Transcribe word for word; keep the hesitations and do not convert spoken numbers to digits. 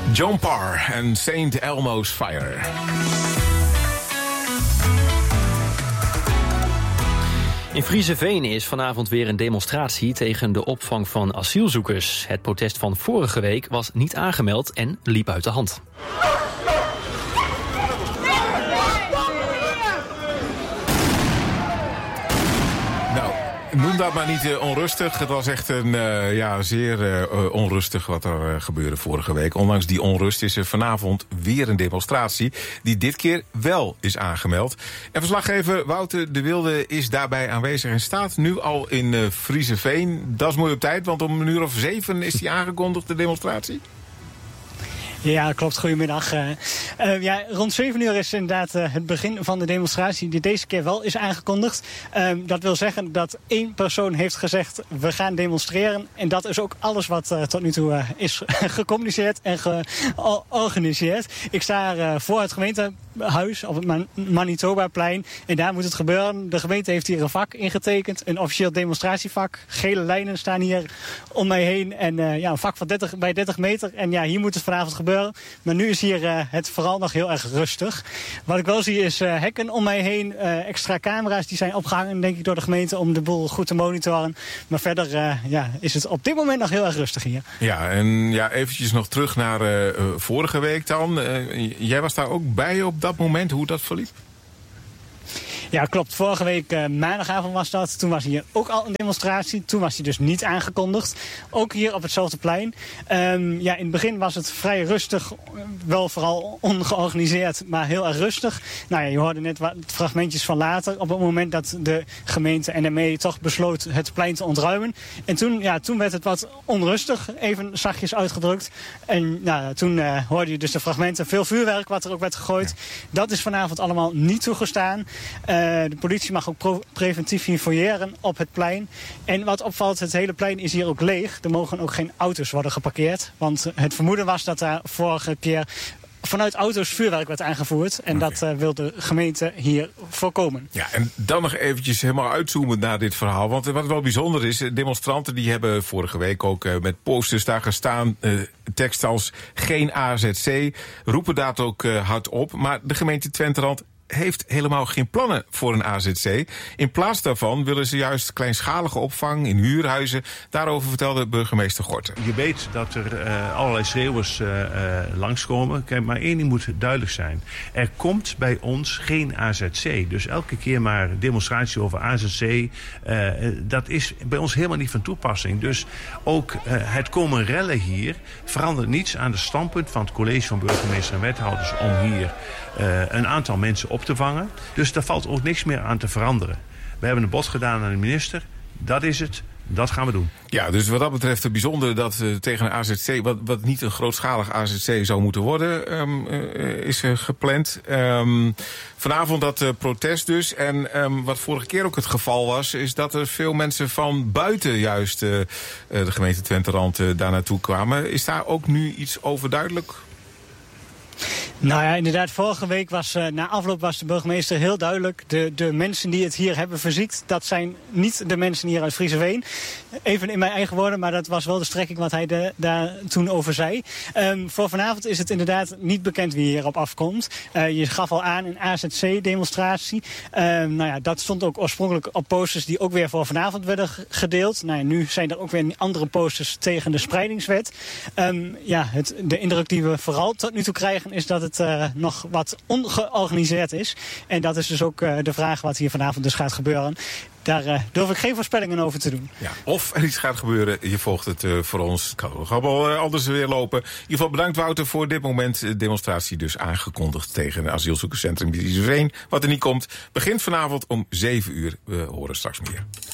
John Parr en Saint Elmo's Fire. In Frieseveen is vanavond weer een demonstratie tegen de opvang van asielzoekers. Het protest van vorige week was niet aangemeld en liep uit de hand. Noem dat maar niet uh, onrustig. Het was echt een uh, ja, zeer uh, onrustig wat er uh, gebeurde vorige week. Ondanks die onrust is er vanavond weer een demonstratie die dit keer wel is aangemeld. En verslaggever Wouter de Wilde is daarbij aanwezig en staat nu al in uh, Frieseveen. Dat is mooi op tijd, want om een uur of zeven is die aangekondigd, de demonstratie. Ja, klopt. Goedemiddag. Uh, uh, ja, rond zeven uur is inderdaad uh, het begin van de demonstratie die deze keer wel is aangekondigd. Uh, dat wil zeggen dat één persoon heeft gezegd we gaan demonstreren. En dat is ook alles wat uh, tot nu toe uh, is gecommuniceerd en georganiseerd. Ik sta uh, voor het gemeentehuis op het Man- Manitobaplein en daar moet het gebeuren. De gemeente heeft hier een vak ingetekend, een officieel demonstratievak. Gele lijnen staan hier om mij heen en uh, ja, een vak van dertig bij dertig meter. En ja, hier moet het vanavond gebeuren. Maar nu is hier uh, het vooral nog heel erg rustig. Wat ik wel zie is uh, hekken om mij heen. Uh, extra camera's die zijn opgehangen denk ik door de gemeente om de boel goed te monitoren. Maar verder uh, ja, is het op dit moment nog heel erg rustig hier. Ja, en ja, eventjes nog terug naar uh, vorige week dan. Uh, jij was daar ook bij op dat moment, hoe dat verliep? Ja, klopt. Vorige week uh, maandagavond was dat. Toen was hier ook al een demonstratie. Toen was die dus niet aangekondigd. Ook hier op hetzelfde plein. Um, ja, in het begin was het vrij rustig. Wel vooral ongeorganiseerd, maar heel erg rustig. Nou ja, je hoorde net wat fragmentjes van later. Op het moment dat de gemeente N M E toch besloot het plein te ontruimen. En toen, ja, toen werd het wat onrustig. Even zachtjes uitgedrukt. En nou, toen uh, hoorde je dus de fragmenten. Veel vuurwerk wat er ook werd gegooid. Dat is vanavond allemaal niet toegestaan. Uh, de politie mag ook pro- preventief hier fouilleren op het plein. En wat opvalt, het hele plein is hier ook leeg. Er mogen ook geen auto's worden geparkeerd. Want het vermoeden was dat daar vorige keer vanuit auto's vuurwerk werd aangevoerd. En okay. dat uh, wil de gemeente hier voorkomen. Ja, en dan nog eventjes helemaal uitzoomen naar dit verhaal. Want wat wel bijzonder is, demonstranten die hebben vorige week ook uh, met posters daar gestaan. Uh, tekst als geen A Z C. Roepen dat ook uh, hardop. Maar de gemeente Twenterand heeft helemaal geen plannen voor een A Z C. In plaats daarvan willen ze juist kleinschalige opvang in huurhuizen. Daarover vertelde burgemeester Gorten. Je weet dat er uh, allerlei schreeuwers uh, uh, langskomen. Kijk, maar één ding moet duidelijk zijn. Er komt bij ons geen A Z C. Dus elke keer maar demonstratie over A Z C. Uh, dat is bij ons helemaal niet van toepassing. Dus ook uh, het komen rellen hier verandert niets aan de standpunt van het college van burgemeester en wethouders om hier uh, een aantal mensen op te vangen. Dus daar valt ook niks meer aan te veranderen. We hebben een bod gedaan aan de minister. Dat is het. Dat gaan we doen. Ja, dus wat dat betreft het bijzondere dat uh, tegen een A Z C, wat, wat niet een grootschalig A Z C zou moeten worden, um, uh, is uh, gepland. Um, vanavond dat uh, protest dus. En um, wat vorige keer ook het geval was, is dat er veel mensen van buiten juist uh, uh, de gemeente Twenterand uh, daar naartoe kwamen. Is daar ook nu iets over duidelijk? Nou ja, inderdaad, vorige week was, uh, na afloop was de burgemeester heel duidelijk. De, de mensen die het hier hebben verziekt, dat zijn niet de mensen hier uit Frieseveen. Even in mijn eigen woorden, maar dat was wel de strekking wat hij de, daar toen over zei. Um, voor vanavond is het inderdaad niet bekend wie hierop afkomt. Uh, je gaf al aan een A Z C-demonstratie. Um, nou ja, dat stond ook oorspronkelijk op posters die ook weer voor vanavond werden gedeeld. Nou ja, nu zijn er ook weer andere posters tegen de spreidingswet. Um, ja, het, de indruk die we vooral tot nu toe krijgen is dat het Uh, nog wat ongeorganiseerd is. En dat is dus ook uh, de vraag wat hier vanavond dus gaat gebeuren. Daar uh, durf ik geen voorspellingen over te doen. Ja, of er iets gaat gebeuren, je volgt het uh, voor ons. Het kan nog allemaal uh, anders weer lopen. In ieder geval bedankt Wouter voor dit moment. De demonstratie dus aangekondigd tegen het asielzoekerscentrum Frieseveen. Wat er niet komt, begint vanavond om zeven uur. We horen straks meer.